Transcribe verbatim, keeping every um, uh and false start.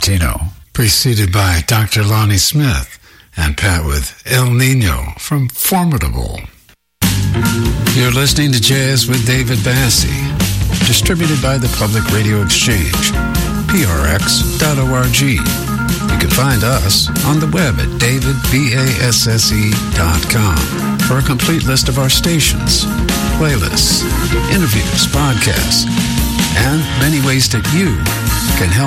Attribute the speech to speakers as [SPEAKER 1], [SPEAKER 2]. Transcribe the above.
[SPEAKER 1] Martino, preceded by Doctor Lonnie Smith, and Pat with El Nino from Formidable. You're listening to Jazz with David Bassi, distributed by the Public Radio Exchange, P R X dot org. You can find us on the web at david basse dot com for a complete list of our stations, playlists, interviews, podcasts, and many ways that you can help